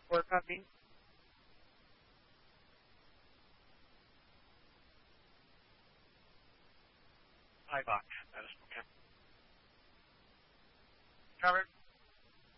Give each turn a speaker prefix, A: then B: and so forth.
A: work on me? Hi, Bach. That is okay. Trevor?